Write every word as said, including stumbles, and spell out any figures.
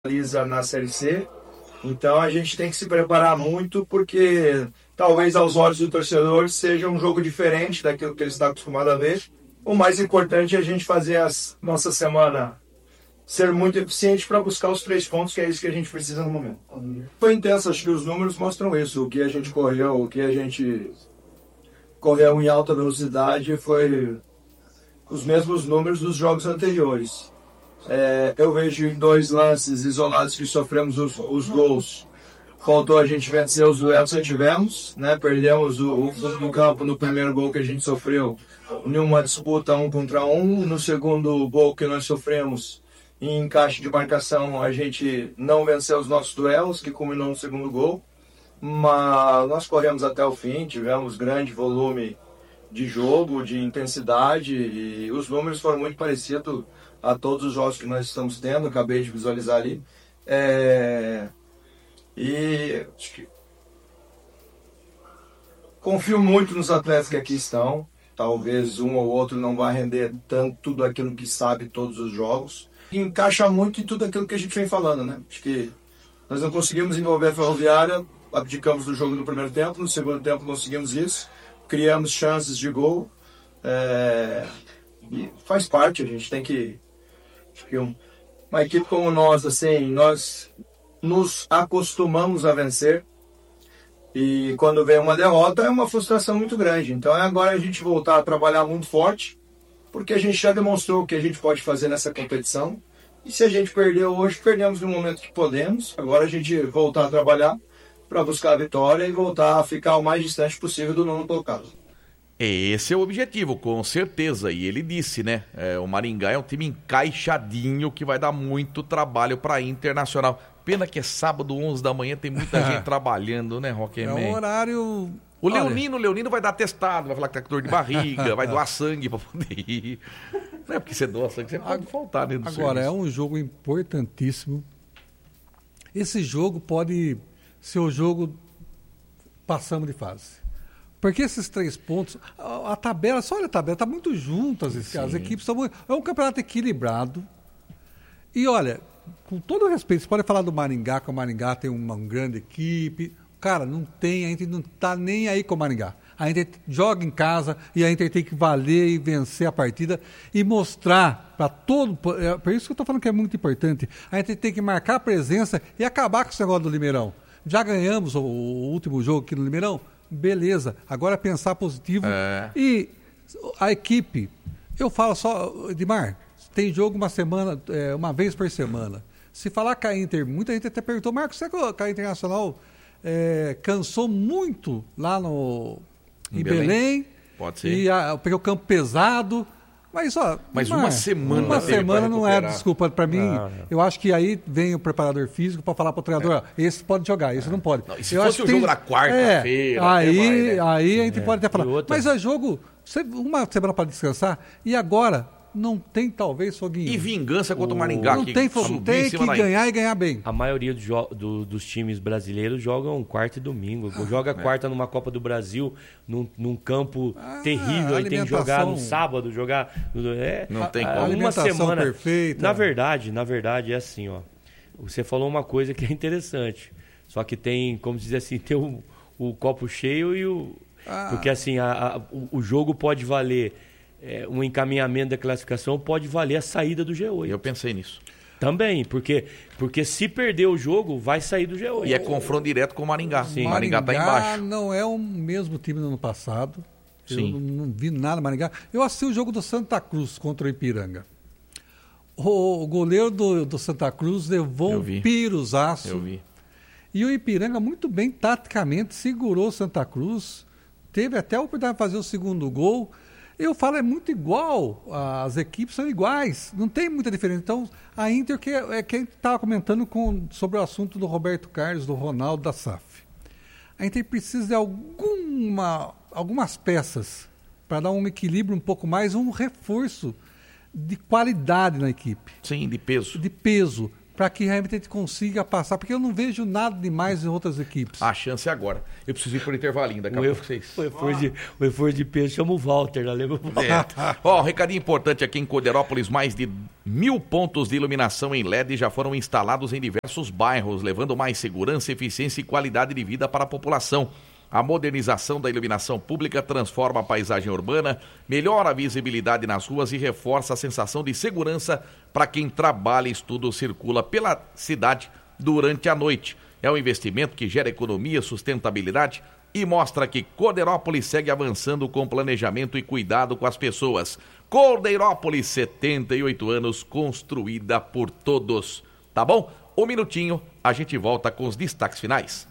Lisa na Série C, então a gente tem que se preparar muito, porque talvez aos olhos do torcedor seja um jogo diferente daquilo que ele está acostumado a ver. O mais importante é a gente fazer a nossa semana ser muito eficiente para buscar os três pontos, que é isso que a gente precisa no momento. Foi intenso, acho que os números mostram isso, o que a gente correu, o que a gente correu em alta velocidade foi os mesmos números dos jogos anteriores. É, eu vejo em dois lances isolados que sofremos os, os gols. Faltou a gente vencer os duelos que tivemos, né? Perdemos o, o fundo do campo no primeiro gol que a gente sofreu em uma disputa um contra um. No segundo gol que nós sofremos em encaixe de marcação, a gente não venceu os nossos duelos, que culminou no segundo gol. Mas nós corremos até o fim, tivemos grande volume de jogo, de intensidade, e os números foram muito parecidos a todos os jogos que nós estamos tendo. Acabei de visualizar ali. É... E acho que... confio muito nos atletas que aqui estão. Talvez um ou outro não vá render tanto tudo aquilo que sabe todos os jogos. E encaixa muito em tudo aquilo que a gente vem falando, né? Acho que nós não conseguimos envolver a Ferroviária, abdicamos do jogo no primeiro tempo, no segundo tempo conseguimos isso, criamos chances de gol. É... E faz parte, a gente tem que... Acho que um... uma equipe como nós, assim, nós nos acostumamos a vencer, e quando vem uma derrota é uma frustração muito grande. Então é agora a gente voltar a trabalhar muito forte, porque a gente já demonstrou o que a gente pode fazer nessa competição, e se a gente perdeu hoje, perdemos no momento que podemos. Agora a gente voltar a trabalhar para buscar a vitória e voltar a ficar o mais distante possível do nono colocado. Esse é o objetivo, com certeza. E ele disse, né? É, o Maringá é um time encaixadinho que vai dar muito trabalho para a Internacional. Pena que é sábado, onze da manhã, tem muita gente trabalhando, né, Roque? É um horário... O Leonino, o Leonino vai dar testado, vai falar que tá com dor de barriga, vai doar sangue para poder ir. Não é porque você doa sangue, você pode faltar dentro do Agora, serviço. é um jogo importantíssimo. Esse jogo pode ser o jogo passamos de fase. Porque esses três pontos, a, a tabela, só olha a tabela, está muito junto, as, as equipes estão muito... É um campeonato equilibrado. E olha, com todo o respeito, você pode falar do Maringá, que o Maringá tem uma, uma grande equipe. Cara, não tem, a gente não está nem aí com o Maringá. A gente joga em casa e a gente tem que valer e vencer a partida e mostrar para todo... É por isso que eu estou falando que é muito importante. A gente tem que marcar a presença e acabar com esse negócio do Limeirão. Já ganhamos o, o último jogo aqui no Limeirão? Beleza, agora pensar positivo. É. E a equipe, eu falo só, Edmar, tem jogo uma semana, é, uma vez por semana. Se falar com a Inter, muita gente até perguntou, Marcos, será que a Internacional é, cansou muito lá no, em, em Belém? Belém? Pode ser. E a, peguei o campo pesado. Mas, ó, mas Edmar, uma semana. Uma semana não é desculpa para mim. Não, não. Eu acho que aí vem o preparador físico para falar para o treinador, é. ó, esse pode jogar, esse é. não pode. Não, e se eu fosse o jogo tem... na quarta-feira, é, aí, vai, né? aí a gente é. pode até falar. Mas é jogo, uma semana para descansar, e agora não tem talvez foguinho. E vingança contra o, o Maringá. Não que tem foguinho, tem que ganhar e ganhar bem. A maioria do, do, dos times brasileiros jogam quarta e domingo. Ah, Joga é. quarta numa Copa do Brasil, num, num campo ah, terrível, e tem que jogar no sábado, jogar... É, não tem a, como. Uma semana perfeita. Na verdade, na verdade, é assim, ó. Você falou uma coisa que é interessante. Só que tem, como dizer assim, tem o, o copo cheio e o... Ah. Porque assim, a, a, o, o jogo pode valer... É, um encaminhamento da classificação pode valer a saída do G oito. Eu pensei nisso. Também, porque, porque se perder o jogo, vai sair do G oito. E é confronto direto com o Maringá. Sim. O Maringá está embaixo. Não é o mesmo time do ano passado. Sim. Eu não, não vi nada do Maringá. Eu assisti o jogo do Santa Cruz contra o Ipiranga. O, o goleiro do, do Santa Cruz levou um piruzaço. Eu vi. E o Ipiranga, muito bem, taticamente, segurou o Santa Cruz. Teve até a oportunidade de fazer o segundo gol. Eu falo, é muito igual, as equipes são iguais, não tem muita diferença. Então, a Inter, que é, é quem estava comentando com, sobre o assunto do Roberto Carlos, do Ronaldo, da S A F. A Inter precisa de alguma, algumas peças para dar um equilíbrio um pouco mais, um reforço de qualidade na equipe. Sim, de peso. De peso, para que realmente a gente consiga passar, porque eu não vejo nada demais em outras equipes. A chance é agora. Eu preciso ir por intervalinho, daqui a O pouco efor- vocês. o esforço de, o esforço de peso chama o Walter, né? Lembra o Walter? É. Ó, um recadinho importante aqui em Coderópolis, mais de mil pontos de iluminação em L E D já foram instalados em diversos bairros, levando mais segurança, eficiência e qualidade de vida para a população. A modernização da iluminação pública transforma a paisagem urbana, melhora a visibilidade nas ruas e reforça a sensação de segurança para quem trabalha e estuda ou circula pela cidade durante a noite. É um investimento que gera economia, sustentabilidade e mostra que Cordeirópolis segue avançando com planejamento e cuidado com as pessoas. Cordeirópolis, setenta e oito anos, construída por todos. Tá bom? Um minutinho, a gente volta com os destaques finais.